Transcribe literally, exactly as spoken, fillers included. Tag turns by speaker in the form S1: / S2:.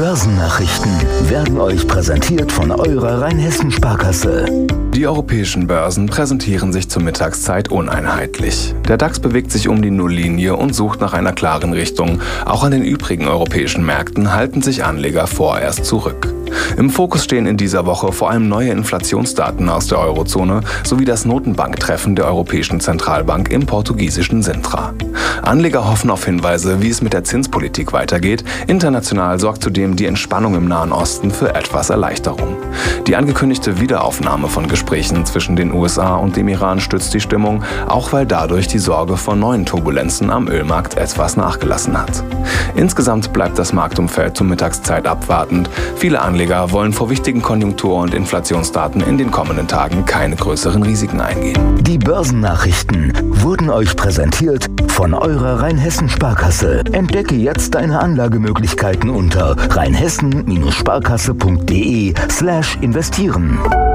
S1: Börsennachrichten werden euch präsentiert von eurer Rheinhessen-Sparkasse.
S2: Die europäischen Börsen präsentieren sich zur Mittagszeit uneinheitlich. Der DAX bewegt sich um die Nulllinie und sucht nach einer klaren Richtung. Auch an den übrigen europäischen Märkten halten sich Anleger vorerst zurück. Im Fokus stehen in dieser Woche vor allem neue Inflationsdaten aus der Eurozone sowie das Notenbanktreffen der Europäischen Zentralbank im portugiesischen Sintra. Anleger hoffen auf Hinweise, wie es mit der Zinspolitik weitergeht. International sorgt zudem die Entspannung im Nahen Osten für etwas Erleichterung. Die angekündigte Wiederaufnahme von Gesprächen zwischen den U S A und dem Iran stützt die Stimmung, auch weil dadurch die Sorge vor neuen Turbulenzen am Ölmarkt etwas nachgelassen hat. Insgesamt bleibt das Marktumfeld zur Mittagszeit abwartend. Viele Anleger wollen vor wichtigen Konjunktur- und Inflationsdaten in den kommenden Tagen keine größeren Risiken eingehen.
S1: Die Börsennachrichten wurden euch präsentiert von eurer Rheinhessen-Sparkasse. Entdecke jetzt deine Anlagemöglichkeiten unter rheinhessen Sparkasse punkt de slash investieren.